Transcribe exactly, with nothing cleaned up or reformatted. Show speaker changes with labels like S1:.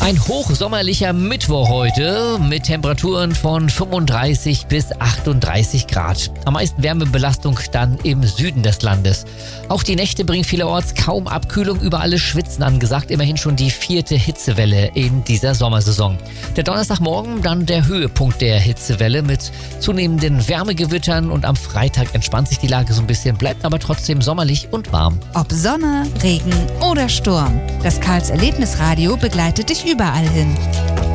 S1: Ein hochsommerlicher Mittwoch heute mit Temperaturen von fünfunddreißig bis achtunddreißig Grad. Am meisten Wärmebelastung dann im Süden des Landes. Auch die Nächte bringen vielerorts kaum Abkühlung, überall ist Schwitzen angesagt. Immerhin schon die vierte Hitzewelle in dieser Sommersaison. Der Donnerstagmorgen dann der Höhepunkt der Hitzewelle mit zunehmenden Wärmegewittern und am Freitag entspannt sich die Lage so ein bisschen, bleibt aber trotzdem sommerlich und warm.
S2: Ob Sonne, Regen oder Sturm, das Karls Erlebnisradio begleitet dich überall hin.